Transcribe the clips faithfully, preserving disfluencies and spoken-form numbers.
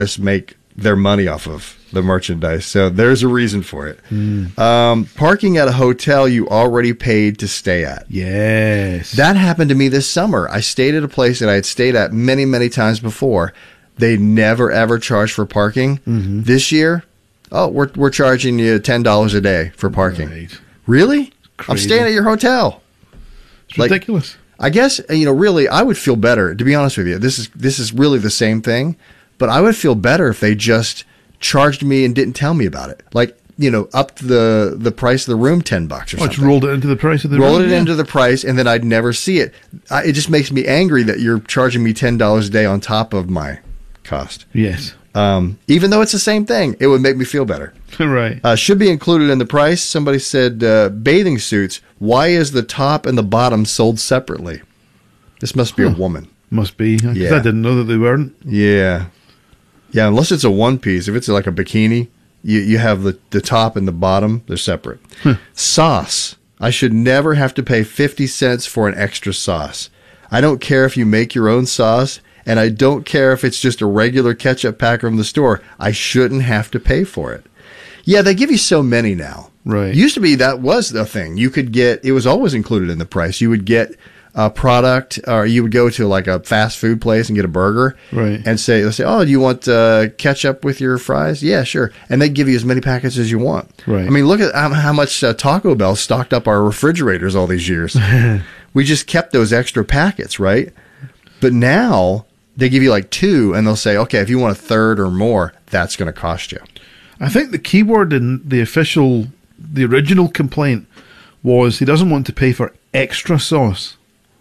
just make their money off of the merchandise. So there's a reason for it. Mm. Um, parking at a hotel you already paid to stay at. Yes. That happened to me this summer. I stayed at a place that I had stayed at many, many times before. They never, ever charged for parking. Mm-hmm. This year, oh, we're we're charging you ten dollars a day for parking. Right. Really? Crazy. I'm staying at your hotel. It's like, ridiculous. I guess, you know, really, I would feel better, to be honest with you. This is this is really the same thing, but I would feel better if they just charged me and didn't tell me about it. Like, you know, up the the price of the room ten bucks or oh, something. Just rolled it into the price of the rolled room. Rolled it yeah. into the price, and then I'd never see it. I, it just makes me angry that you're charging me ten dollars a day on top of my cost. Yes. Um, even though it's the same thing, it would make me feel better. Right. Uh, should be included in the price. Somebody said uh, bathing suits. Why is the top and the bottom sold separately? This must be huh. a woman. Must be. Because yeah. I didn't know that they weren't. Yeah. Yeah, unless it's a one piece. If it's like a bikini, you, you have the, the top and the bottom. They're separate. Huh. Sauce. I should never have to pay fifty cents for an extra sauce. I don't care if you make your own sauce, and I don't care if it's just a regular ketchup pack from the store. I shouldn't have to pay for it. Yeah, they give you so many now. Right. Used to be that was the thing. You could get, it was always included in the price. You would get a product, or you would go to like a fast food place and get a burger. Right. And say, let's say, oh, do you want uh, ketchup with your fries? Yeah, sure. And they give you as many packets as you want. Right. I mean, look at how, how much uh, Taco Bell stocked up our refrigerators all these years. We just kept those extra packets, right? But now they give you like two, and they'll say, okay, if you want a third or more, that's going to cost you. I think the key word in the official, the original complaint was he doesn't want to pay for extra sauce.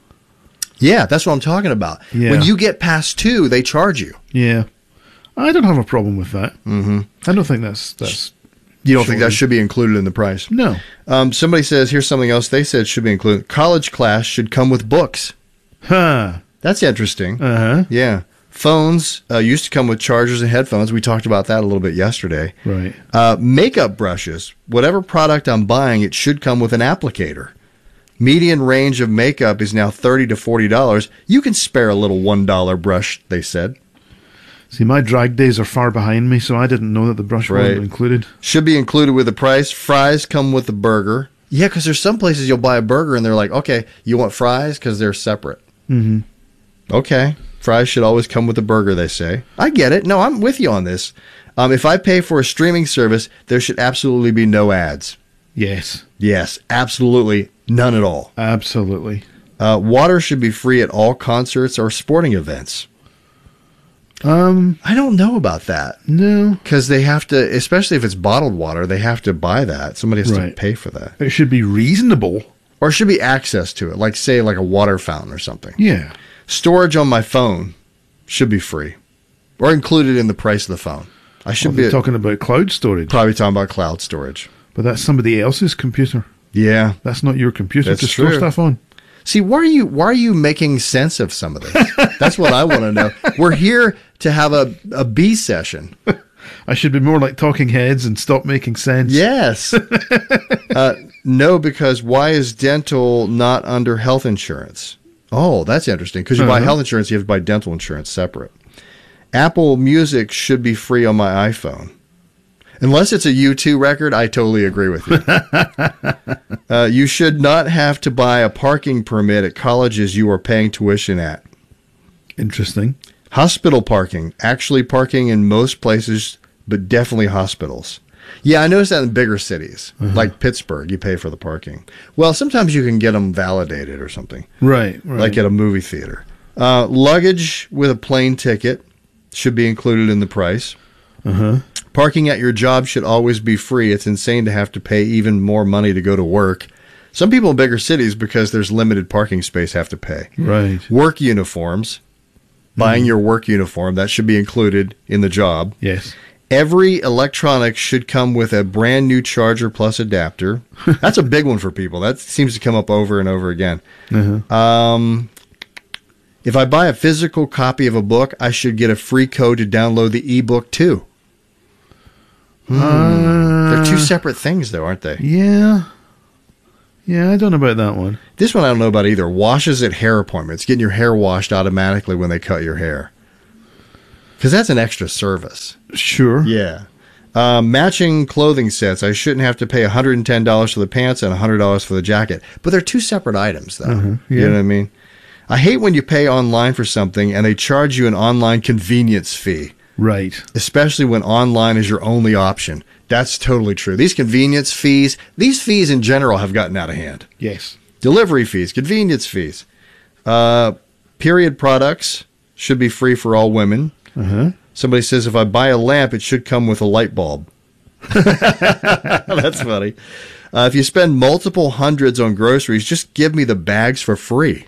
Yeah, that's what I'm talking about. Yeah. When you get past two, they charge you. Yeah. I don't have a problem with that. Mm-hmm. I don't think that's... that's you don't think that should be included in the price? No. Um, somebody says, here's something else they said should be included. College class should come with books. Huh. That's interesting. Uh-huh. Yeah. Phones uh, used to come with chargers and headphones. We talked about that a little bit yesterday. Right. Uh, makeup brushes. Whatever product I'm buying, it should come with an applicator. Median range of makeup is now thirty to forty dollars. You can spare a little one dollar brush, they said. See, my drag days are far behind me, so I didn't know that the brush right. wasn't included. Should be included with the price. Fries come with the burger. Yeah, because there's some places you'll buy a burger and they're like, okay, you want fries? Because they're separate. Mm-hmm. Okay. Fries should always come with the burger, they say. I get it. No, I'm with you on this. Um, if I pay for a streaming service, there should absolutely be no ads. Yes. Yes, absolutely none at all. Absolutely. Uh, water should be free at all concerts or sporting events. Um, I don't know about that. No. Because they have to, especially if it's bottled water, they have to buy that. Somebody has right. to pay for that. It should be reasonable. Or it should be access to it, like, say, like a water fountain or something. Yeah. Storage on my phone should be free or included in the price of the phone. I should well, be talking about cloud storage. Probably talking about cloud storage. But that's somebody else's computer. Yeah. That's not your computer That's to store true. stuff on. See, why are you why are you making sense of some of this? That's what I want to know. We're here to have a, a B session. I should be more like Talking Heads and stop making sense. Yes. uh, no, because why is dental not under health insurance? Oh, that's interesting. Because you uh-huh. buy health insurance, you have to buy dental insurance separate. Apple Music should be free on my iPhone. Unless it's a U two record, I totally agree with you. uh, you should not have to buy a parking permit at colleges you are paying tuition at. Interesting. Hospital parking. Actually parking in most places, but definitely hospitals. Yeah, I noticed that in bigger cities, uh-huh. like Pittsburgh, you pay for the parking. Well, sometimes you can get them validated or something. Right, right. Like at a movie theater. Uh, luggage with a plane ticket should be included in the price. Uh-huh. Parking at your job should always be free. It's insane to have to pay even more money to go to work. Some people in bigger cities, because there's limited parking space, have to pay. Right. Work uniforms. Buying mm. your work uniform, that should be included in the job. Yes. Every electronic should come with a brand new charger plus adapter. That's a big one for people. That seems to come up over and over again. Uh-huh. Um, if I buy a physical copy of a book, I should get a free code to download the ebook too. Hmm. Uh, They're two separate things, though, aren't they? Yeah. Yeah, I don't know about that one. This one I don't know about either. Washes at hair appointments. Getting your hair washed automatically when they cut your hair. Because that's an extra service. Sure. Yeah. Uh, matching clothing sets. I shouldn't have to pay one hundred ten dollars for the pants and one hundred dollars for the jacket. But they're two separate items, though. Uh-huh. Yeah. You know what I mean? I hate when you pay online for something and they charge you an online convenience fee. Right. Especially when online is your only option. That's totally true. These convenience fees, these fees in general have gotten out of hand. Yes. Delivery fees, convenience fees. Uh, period products should be free for all women. Uh-huh. Somebody says, if I buy a lamp, it should come with a light bulb. That's funny. Uh, if you spend multiple hundreds on groceries, just give me the bags for free.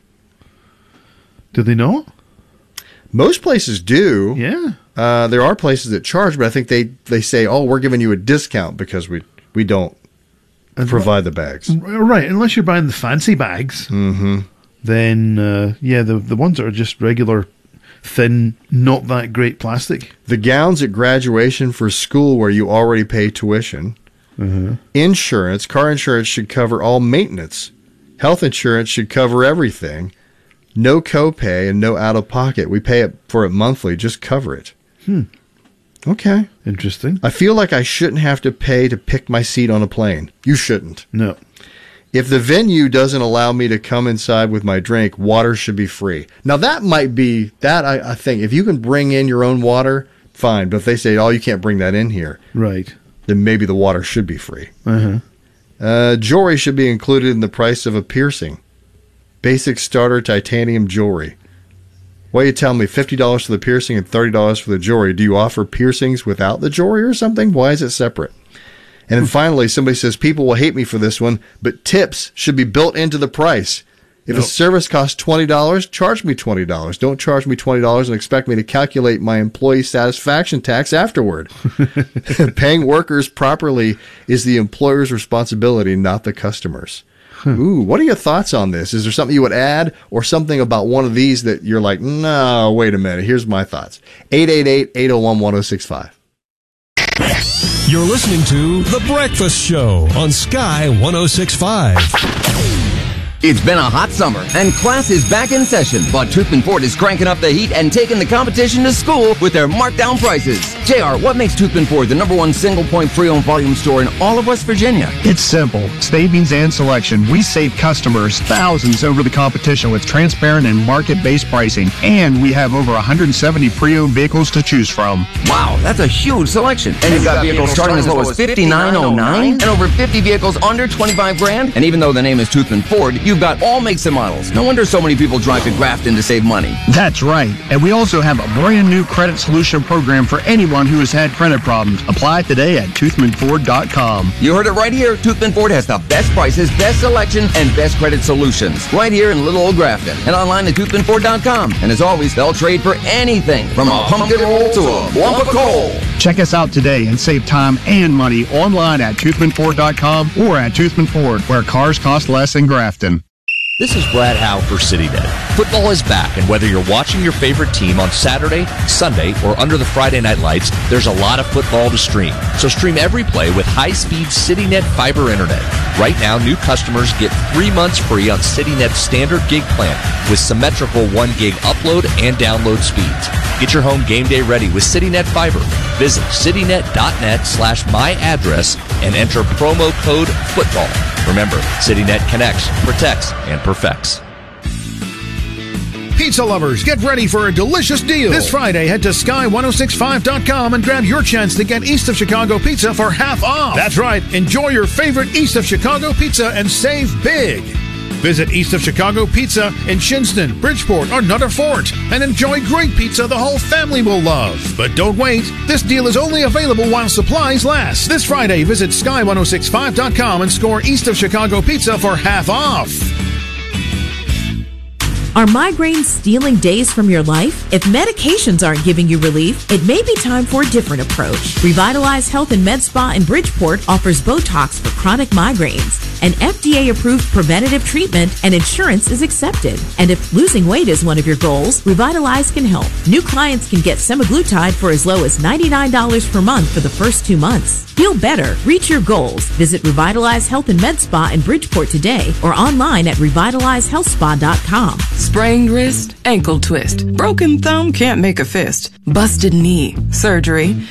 Do they not? Most places do. Yeah. Uh, there are places that charge, but I think they, they say, oh, we're giving you a discount because we, we don't And provide the bags. Right. Unless you're buying the fancy bags, Mm-hmm. then, uh, yeah, the, the ones that are just regular, thin, not that great plastic. The gowns at graduation for school where you already pay tuition. Uh-huh. Insurance. Car insurance should cover all maintenance. Health insurance should cover everything. No copay and no out-of-pocket. We pay it for it monthly. Just cover it. Hmm. Okay. Interesting. I feel like I shouldn't have to pay to pick my seat on a plane. You shouldn't. No. If the venue doesn't allow me to come inside with my drink, water should be free. Now, that might be, that I, I think, if you can bring in your own water, fine. But if they say, oh, you can't bring that in here, Right. then maybe the water should be free. Uh-huh. Uh, jewelry should be included in the price of a piercing. Basic starter titanium jewelry. Why you tell me fifty dollars for the piercing and thirty dollars for the jewelry? Do you offer piercings without the jewelry or something? Why is it separate? And then finally, somebody says, people will hate me for this one, but tips should be built into the price. If Nope. a service costs twenty dollars, charge me twenty dollars. Don't charge me twenty dollars and expect me to calculate my employee satisfaction tax afterward. Paying workers properly is the employer's responsibility, not the customer's. Ooh, what are your thoughts on this? Is there something you would add or something about one of these that you're like, no, wait a minute, here's my thoughts. eight eight eight, eight oh one, one oh six five. You're listening to The Breakfast Show on Sky one oh six point five. It's been a hot summer, and class is back in session, but Toothman Ford is cranking up the heat and taking the competition to school with their markdown prices. J R, what makes Toothman Ford the number one single-point pre-owned volume store in all of West Virginia? It's simple. Savings and selection. We save customers thousands over the competition with transparent and market-based pricing, and we have over one hundred seventy pre-owned vehicles to choose from. Wow, that's a huge selection. And you've got vehicles starting as low as fifty-nine oh nine and over fifty vehicles under twenty-five grand. And even though the name is Toothman Ford, you've got all makes and models. No wonder so many people drive to Grafton to save money. That's right. And we also have a brand new credit solution program for anyone who has had credit problems. Apply today at toothman ford dot com. You heard it right here. Toothman Ford has the best prices, best selection, and best credit solutions. Right here in little old Grafton. And online at toothman ford dot com. And as always, they'll trade for anything from a pumpkin roll to a lump of coal. Check us out today and save time and money online at toothman ford dot com or at Toothman Ford, where cars cost less in Grafton. This is Brad Howe for CityNet. Football is back, and whether you're watching your favorite team on Saturday, Sunday, or under the Friday night lights, there's a lot of football to stream. So stream every play with high-speed CityNet fiber internet. Right now, new customers get three months free on CityNet's standard gig plan with symmetrical one gig upload and download speeds. Get your home game day ready with CityNet Fiber. Visit citynet.net slash my address and enter promo code football. Remember, CityNet connects, protects, and perfects. Pizza lovers, get ready for a delicious deal. This Friday, head to sky ten sixty-five dot com and grab your chance to get East of Chicago pizza for half off. That's right. Enjoy your favorite East of Chicago pizza and save big. Visit East of Chicago Pizza in Shinston, Bridgeport, or Nutter Fort and enjoy great pizza the whole family will love. But don't wait. This deal is only available while supplies last. This Friday, visit sky ten sixty-five dot com and score East of Chicago Pizza for half off. Are migraines stealing days from your life? If medications aren't giving you relief, it may be time for a different approach. Revitalize Health and Med Spa in Bridgeport offers Botox for chronic migraines. an F D A-approved preventative treatment, and insurance is accepted. And if losing weight is one of your goals, Revitalize can help. New clients can get semaglutide for as low as ninety-nine dollars per month for the first two months. Feel better. Reach your goals. Visit Revitalize Health and Med Spa in Bridgeport today or online at revitalize health spa dot com. Sprained wrist, ankle twist, broken thumb can't make a fist, busted knee, surgery.